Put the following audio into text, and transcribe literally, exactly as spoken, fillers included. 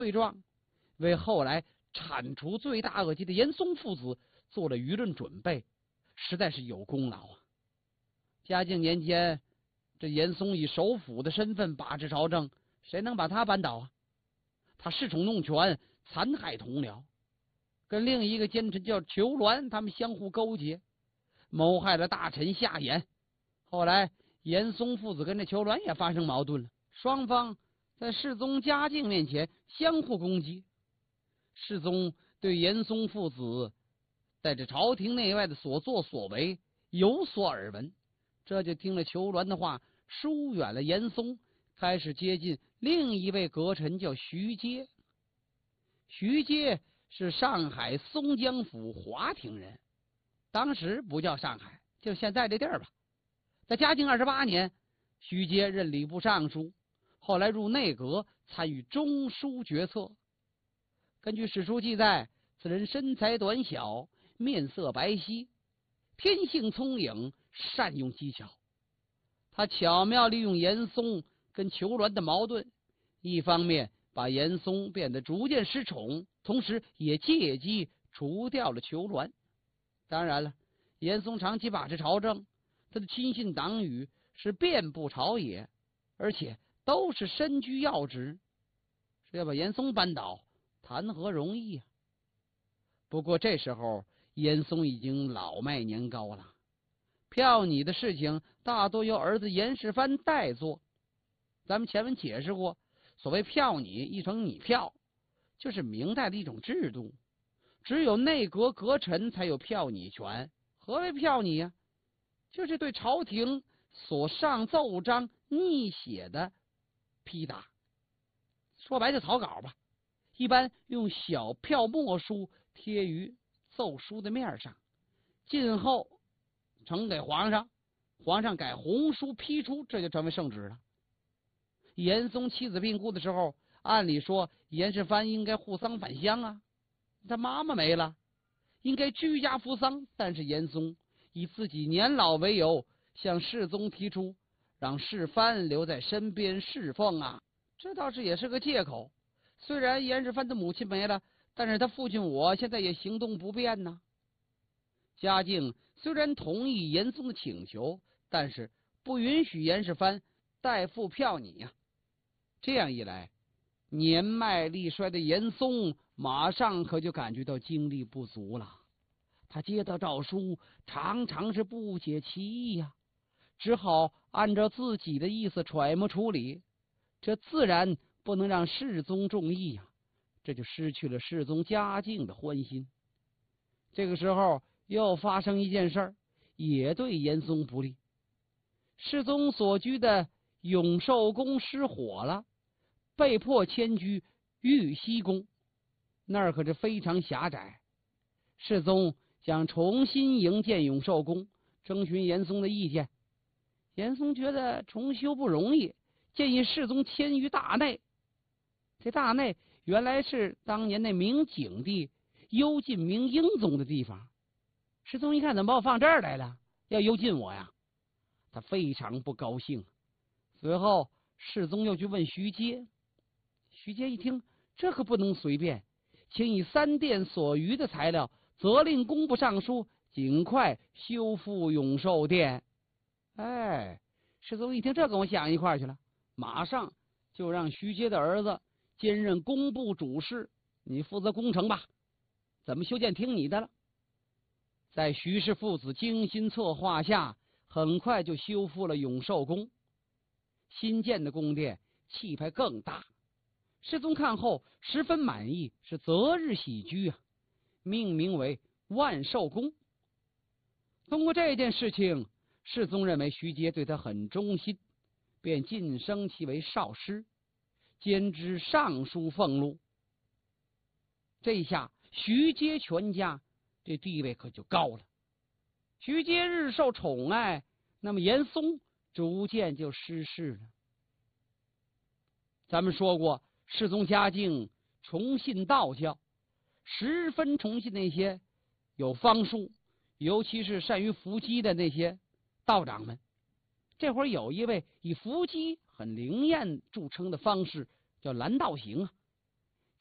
罪状，为后来铲除罪大恶极的严嵩父子做了舆论准备，实在是有功劳啊。嘉靖年间，这严嵩以首辅的身份把持朝政，谁能把他扳倒啊？他恃宠弄权，残害同僚，跟另一个奸臣叫裘鸾，他们相互勾结，谋害了大臣夏衍。后来严嵩父子跟这裘鸾也发生矛盾了，双方在世宗嘉靖面前相互攻击。世宗对严嵩父子在这朝廷内外的所作所为有所耳闻，这就听了裘鸾的话，疏远了严嵩，开始接近另一位阁臣叫徐阶。徐阶是上海松江府华亭人，当时不叫上海，就现在这地儿吧。在嘉靖二十八年，徐阶任礼部尚书，后来入内阁，参与中书决策。根据史书记载，此人身材短小，面色白皙，天性聪颖，善用技巧。他巧妙利用严嵩跟裘鸾的矛盾，一方面把严嵩变得逐渐失宠，同时也借机除掉了裘鸾。当然了，严嵩长期把持朝政，他的亲信党羽是遍布朝野，而且都是身居要职，是要把严嵩扳倒，谈何容易啊！不过这时候严嵩已经老迈年高了，票拟的事情大多由儿子严世蕃代做。咱们前文解释过，所谓票拟，译成拟票，就是明代的一种制度，只有内阁阁臣才有票拟权。何为票拟啊？就是对朝廷所上奏章拟写的批答，说白就草稿吧。一般用小票墨书贴于奏书的面上，进后呈给皇上，皇上改红书批出，这就成为圣旨了。严嵩妻子病故的时候，按理说严世蕃应该护丧返乡啊，他妈妈没了，应该居家服丧，但是严嵩以自己年老为由，向世宗提出让世蕃留在身边侍奉啊，这倒是也是个借口。虽然严世蕃的母亲没了，但是他父亲我现在也行动不便呢。嘉靖虽然同意严嵩的请求，但是不允许严世蕃代付票拟呀、啊。这样一来，年迈力衰的严嵩马上可就感觉到精力不足了。他接到诏书，常常是不解其意呀、啊，只好按照自己的意思揣摩处理，这自然不能让世宗中意呀、啊，这就失去了世宗嘉靖的欢心。这个时候又发生一件事儿，也对严嵩不利。世宗所居的永寿宫失火了，被迫迁居玉溪宫，那儿可是非常狭窄。世宗想重新营建永寿宫，征询严嵩的意见。严嵩觉得重修不容易，建议世宗迁于大内。这大内原来是当年那明景帝幽禁明英宗的地方。世宗一看，怎么把我放这儿来了？要幽禁我呀？他非常不高兴。随后世宗又去问徐阶，徐阶一听，这可不能随便，请以三殿所余的材料，责令工部尚书尽快修复永寿殿。哎，世宗一听，这跟我想一块去了，马上就让徐阶的儿子兼任工部主事，你负责工程吧，怎么修建听你的了。在徐氏父子精心策划下，很快就修复了永寿宫。新建的宫殿气派更大，世宗看后十分满意，是择日喜居啊，命名为万寿宫。通过这件事情，世宗认为徐阶对他很忠心，便晋升其为少师，兼知尚书俸禄。这一下徐阶全家这地位可就高了。徐阶日受宠爱，那么严嵩逐渐就失势了。咱们说过，世宗嘉靖崇信道教，十分崇信那些有方术，尤其是善于伏击的那些道长们。这会儿有一位以伏击很灵验著称的方士，叫蓝道行啊。